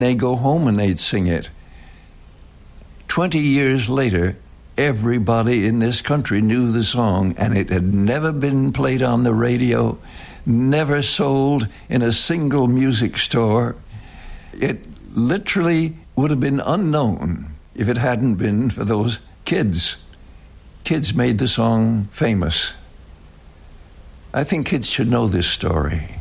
They'd go home and they'd sing it. 20 years later, everybody in this country knew the song, and it had never been played on the radio, never sold in a single music store. It literally would have been unknown if it hadn't been for those kids. Kids made the song famous. I think kids should know this story.